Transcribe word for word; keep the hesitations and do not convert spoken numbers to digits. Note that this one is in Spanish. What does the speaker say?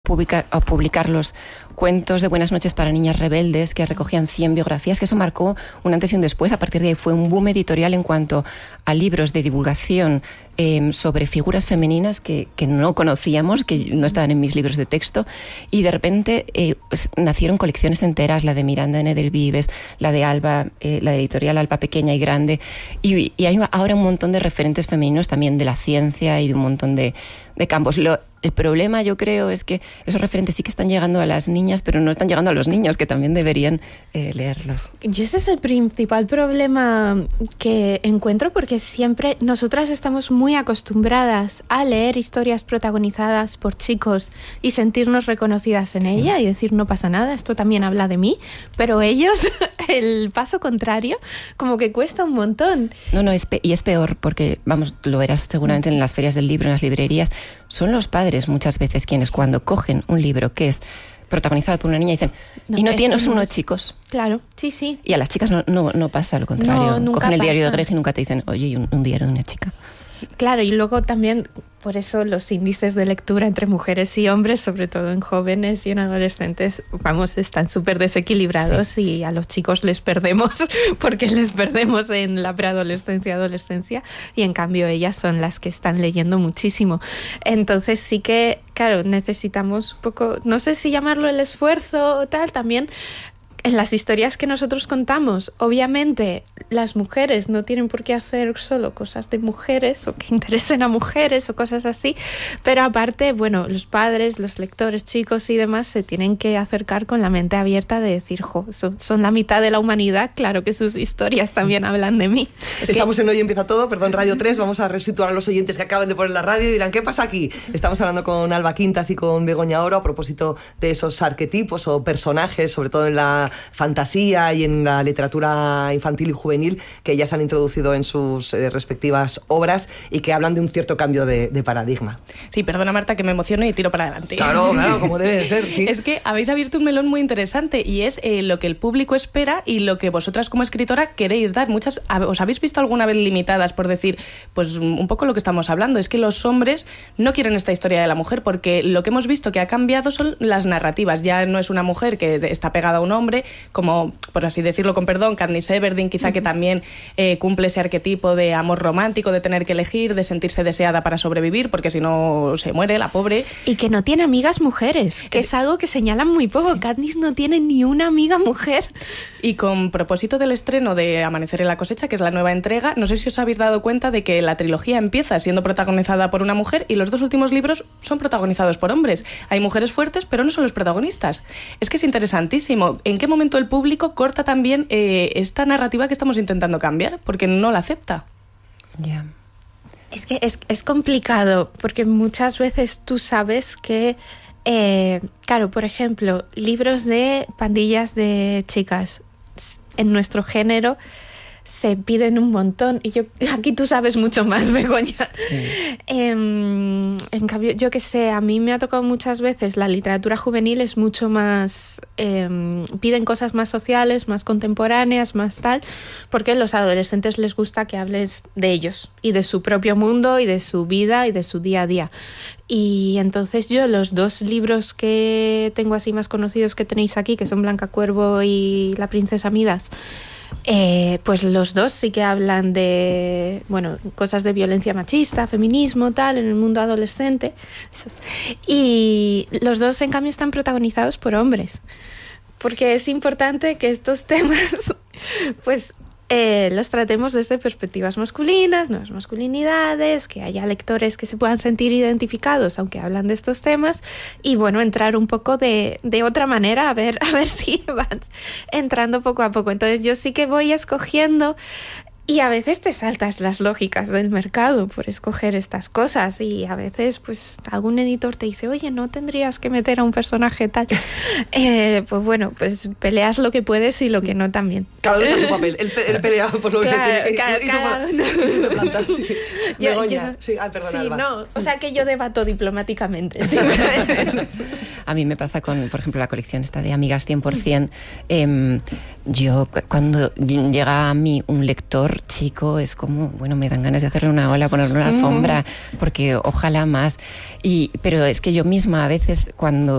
publicar, a publicar los cuentos de Buenas noches para niñas rebeldes, que recogían cien biografías, que eso marcó un antes y un después. A partir de ahí fue un boom editorial en cuanto a libros de divulgación eh, sobre figuras femeninas que, que no conocíamos, que no estaban en mis libros de texto, y de repente eh, pues, nacieron colecciones enteras, la de Miranda N. del Vives, la de Alba, eh, la editorial Alba Pequeña y Grande, y, y hay ahora un montón de referentes femeninos también de la ciencia y de un montón de, de campos. Lo, el problema, yo creo, es que esos referentes sí que están llegando a las niñas, pero no están llegando a los niños, que también deberían eh, leerlos. Y ese es el principal problema que encuentro, porque siempre nosotras estamos muy acostumbradas a leer historias protagonizadas por chicos y sentirnos reconocidas en sí. ella y decir no pasa nada, esto también habla de mí, pero ellos, el paso contrario, como que cuesta un montón. No, no, es pe- y es peor, porque, vamos, lo verás seguramente en las ferias del libro, en las librerías, son los padres muchas veces quienes cuando cogen un libro que es protagonizado por una niña dicen, no, y no tienes no... unos chicos. Claro, sí, sí. Y a las chicas no, no, no pasa lo contrario. No, cogen el pasa. diario de Greg y nunca te dicen, oye, un, un diario de una chica. Claro, y luego también, por eso los índices de lectura entre mujeres y hombres, sobre todo en jóvenes y en adolescentes, vamos, están súper desequilibrados sí. y a los chicos les perdemos, porque les perdemos en la preadolescencia y adolescencia, y en cambio ellas son las que están leyendo muchísimo. Entonces sí que, claro, necesitamos un poco, no sé si llamarlo el esfuerzo o tal, también en las historias que nosotros contamos, obviamente las mujeres no tienen por qué hacer solo cosas de mujeres o que interesen a mujeres o cosas así, pero aparte, bueno, los padres, los lectores, chicos y demás se tienen que acercar con la mente abierta de decir, jo, son, son la mitad de la humanidad, claro que sus historias también hablan de mí. Estamos en Hoy Empieza Todo, perdón, Radio tres, vamos a resituar a los oyentes que acaban de poner la radio y dirán, ¿qué pasa aquí? Estamos hablando con Alba Quintas y con Begoña Oro a propósito de esos arquetipos o personajes, sobre todo en la fantasía y en la literatura infantil y juvenil que ellas han introducido en sus eh, respectivas obras y que hablan de un cierto cambio de, de paradigma. Sí, perdona Marta que me emociono y tiro para adelante. Claro, claro, como debe de ser, sí. Es que habéis abierto un melón muy interesante y es eh, lo que el público espera y lo que vosotras como escritora queréis dar. Muchas, ¿os habéis visto alguna vez limitadas por decir, pues un poco lo que estamos hablando? Es que los hombres no quieren esta historia de la mujer porque lo que hemos visto que ha cambiado son las narrativas. Ya no es una mujer que está pegada a un hombre, como, por así decirlo con perdón, Katniss Everdeen, quizá que también eh, cumple ese arquetipo de amor romántico, de tener que elegir, de sentirse deseada para sobrevivir, porque si no se muere la pobre. Y que no tiene amigas mujeres, que es, es algo que señalan muy poco. Sí. Katniss no tiene ni una amiga mujer. Y con propósito del estreno de Amanecer en la cosecha, que es la nueva entrega, no sé si os habéis dado cuenta de que la trilogía empieza siendo protagonizada por una mujer y los dos últimos libros son protagonizados por hombres. Hay mujeres fuertes, pero no son los protagonistas. Es que es interesantísimo. ¿En qué momento el público corta también eh, esta narrativa que estamos intentando cambiar? Porque no la acepta. Ya. Yeah. Es que es, es complicado, porque muchas veces tú sabes que eh, claro, por ejemplo, libros de pandillas de chicas en nuestro género se piden un montón y yo aquí tú sabes mucho más, Begoña. Sí. Eh, en cambio, yo que sé, a mí me ha tocado muchas veces la literatura juvenil es mucho más eh, piden cosas más sociales, más contemporáneas, más tal, porque a los adolescentes les gusta que hables de ellos y de su propio mundo y de su vida y de su día a día. Y entonces yo los dos libros que tengo así más conocidos que tenéis aquí, que son Blanca Cuervo y La princesa Midas, Eh, pues los dos sí que hablan de, bueno, cosas de violencia machista, feminismo, tal, en el mundo adolescente. Y los dos, en cambio, están protagonizados por hombres. Porque es importante que estos temas, pues, eh, los tratemos desde perspectivas masculinas, nuevas masculinidades, que haya lectores que se puedan sentir identificados, aunque hablan de estos temas, y bueno, entrar un poco de, de otra manera, a ver, a ver si van entrando poco a poco. Entonces yo sí que voy escogiendo, y a veces te saltas las lógicas del mercado por escoger estas cosas, y a veces pues algún editor te dice, oye, no tendrías que meter a un personaje tal. Eh, pues bueno, pues peleas lo que puedes y lo que no también. Cada uno está en su papel, él, él pelea por lo claro, que cada, y, y, cada y, y, y te plantas, sí. yo, Begoña, yo, sí, ay, perdona, sí, Alba. no, o sea que yo debato diplomáticamente. Sí. A mí me pasa con, por ejemplo, la colección esta de Amigas cien por ciento. Eh, yo, cuando llega a mí un lector chico, es como, bueno, me dan ganas de hacerle una ola, ponerle una alfombra, porque ojalá más. Y, pero es que yo misma a veces, cuando